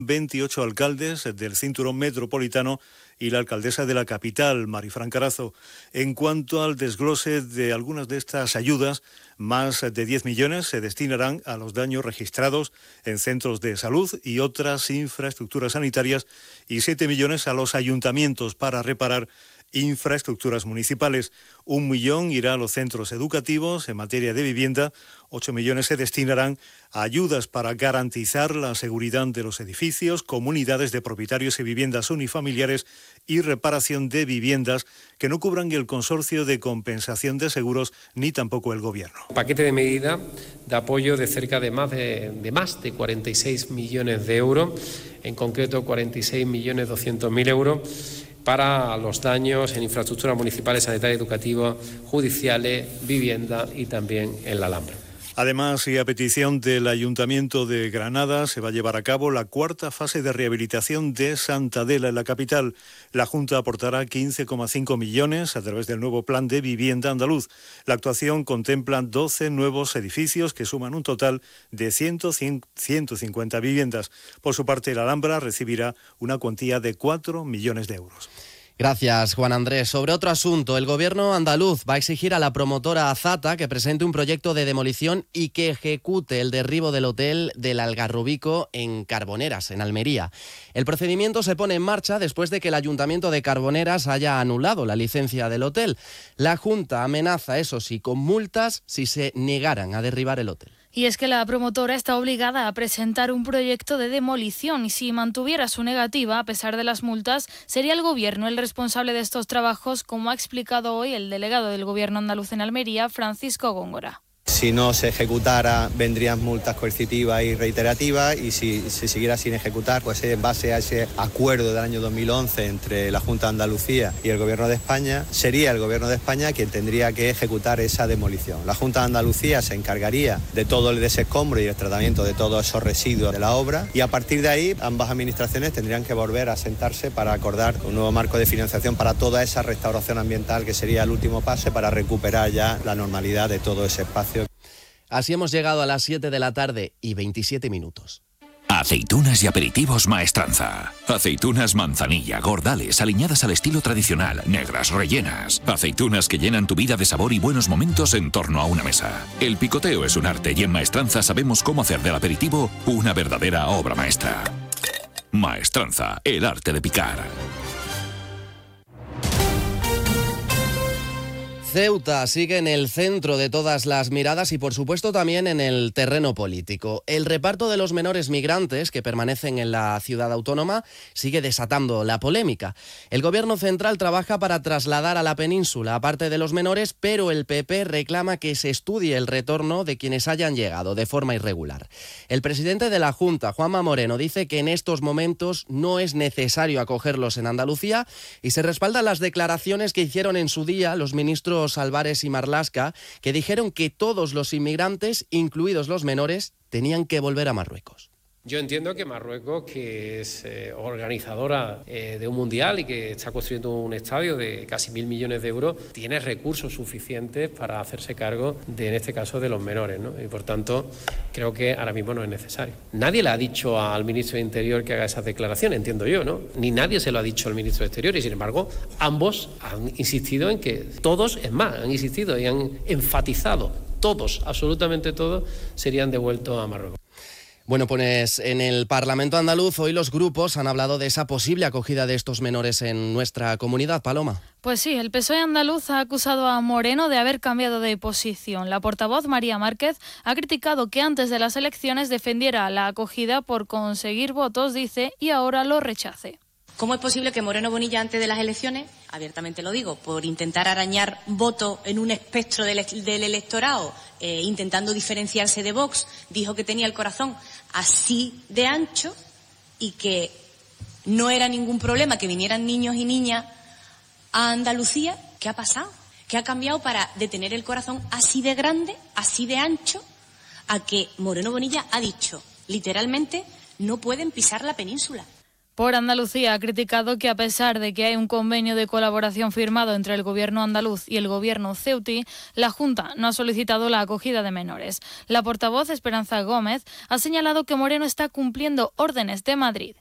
28 alcaldes del cinturón metropolitano y la alcaldesa de la capital, Marifran Carazo. En cuanto al desglose de algunas de estas ayudas, más de 10 millones se destinarán a los daños registrados en centros de salud y otras infraestructuras sanitarias y 7 millones a los ayuntamientos para reparar infraestructuras municipales. 1 millón irá a los centros educativos. En materia de vivienda, 8 millones se destinarán a ayudas para garantizar la seguridad de los edificios, comunidades de propietarios y viviendas unifamiliares y reparación de viviendas que no cubran el consorcio de compensación de seguros ni tampoco el gobierno. Paquete de medida de apoyo de cerca de más de 46 millones de euros, en concreto 46.200.000 euros para los daños en infraestructuras municipales, sanitarias, educativas, judiciales, vivienda y también en la Alhambra. Además, y a petición del Ayuntamiento de Granada, se va a llevar a cabo la cuarta fase de rehabilitación de Santa Adela en la capital. La Junta aportará 15,5 millones a través del nuevo Plan de Vivienda andaluz. La actuación contempla 12 nuevos edificios que suman un total de 150 viviendas. Por su parte, la Alhambra recibirá una cuantía de 4 millones de euros. Gracias, Juan Andrés. Sobre otro asunto, el gobierno andaluz va a exigir a la promotora Azata que presente un proyecto de demolición y que ejecute el derribo del hotel del Algarrobico en Carboneras, en Almería. El procedimiento se pone en marcha después de que el Ayuntamiento de Carboneras haya anulado la licencia del hotel. La Junta amenaza, eso sí, con multas si se negaran a derribar el hotel. Y es que la promotora está obligada a presentar un proyecto de demolición y si mantuviera su negativa, a pesar de las multas, sería el gobierno el responsable de estos trabajos, como ha explicado hoy el delegado del gobierno andaluz en Almería, Francisco Góngora. Si no se ejecutara, vendrían multas coercitivas y reiterativas, y si se siguiera sin ejecutar, pues en base a ese acuerdo del año 2011 entre la Junta de Andalucía y el Gobierno de España, sería el Gobierno de España quien tendría que ejecutar esa demolición. La Junta de Andalucía se encargaría de todo el desescombro y el tratamiento de todos esos residuos de la obra, y a partir de ahí ambas administraciones tendrían que volver a sentarse para acordar un nuevo marco de financiación para toda esa restauración ambiental, que sería el último paso para recuperar ya la normalidad de todo ese espacio. Así hemos llegado a las 7 de la tarde y 27 minutos. Aceitunas y aperitivos Maestranza. Aceitunas manzanilla, gordales, aliñadas al estilo tradicional, negras, rellenas. Aceitunas que llenan tu vida de sabor y buenos momentos en torno a una mesa. El picoteo es un arte y en Maestranza sabemos cómo hacer del aperitivo una verdadera obra maestra. Maestranza, el arte de picar. Ceuta sigue en el centro de todas las miradas y por supuesto también en el terreno político. El reparto de los menores migrantes que permanecen en la ciudad autónoma sigue desatando la polémica. El gobierno central trabaja para trasladar a la península a parte de los menores, pero el PP reclama que se estudie el retorno de quienes hayan llegado de forma irregular. El presidente de la Junta, Juanma Moreno, dice que en estos momentos no es necesario acogerlos en Andalucía y se respaldan las declaraciones que hicieron en su día los ministros Álvarez y Marlaska, que dijeron que todos los inmigrantes, incluidos los menores, tenían que volver a Marruecos. Yo entiendo que Marruecos, que es organizadora de un mundial y que está construyendo un estadio de casi 1.000 millones de euros, tiene recursos suficientes para hacerse cargo de, en este caso, de los menores, ¿no? Y por tanto, creo que ahora mismo no es necesario. Nadie le ha dicho al ministro de Interior que haga esas declaraciones, entiendo yo, ¿no? Ni nadie se lo ha dicho al ministro de Exterior y, sin embargo, ambos han insistido en que todos, es más, han insistido y han enfatizado, todos, absolutamente todos, serían devueltos a Marruecos. Bueno, pues en el Parlamento andaluz hoy los grupos han hablado de esa posible acogida de estos menores en nuestra comunidad. Paloma. Pues sí, el PSOE andaluz ha acusado a Moreno de haber cambiado de posición. La portavoz María Márquez ha criticado que antes de las elecciones defendiera la acogida por conseguir votos, dice, y ahora lo rechace. ¿Cómo es posible que Moreno Bonilla, antes de las elecciones, abiertamente lo digo, por intentar arañar votos en un espectro del electorado, intentando diferenciarse de Vox, dijo que tenía el corazón así de ancho y que no era ningún problema que vinieran niños y niñas a Andalucía? ¿Qué ha pasado? ¿Qué ha cambiado para de tener el corazón así de grande, así de ancho, a que Moreno Bonilla ha dicho, literalmente, no pueden pisar la península? Por Andalucía ha criticado que a pesar de que hay un convenio de colaboración firmado entre el gobierno andaluz y el gobierno ceutí, la Junta no ha solicitado la acogida de menores. La portavoz Esperanza Gómez ha señalado que Moreno está cumpliendo órdenes de Madrid.